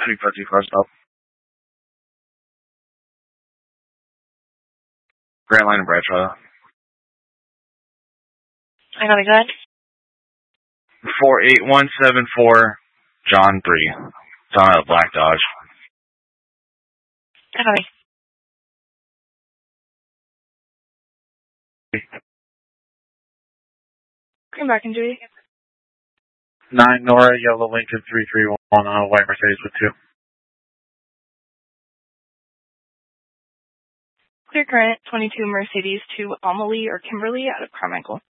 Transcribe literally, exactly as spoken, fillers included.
three five two car stop. Grant Line and Bradshaw. I got it, go ahead. four eight one seven four, John three. It's on a black Dodge. I got it. Come back and do it. nine Nora, yellow Lincoln three three one, on a white Mercedes with two. Clear current, twenty-two Mercedes to Amelie or Kimberly out of Carmichael.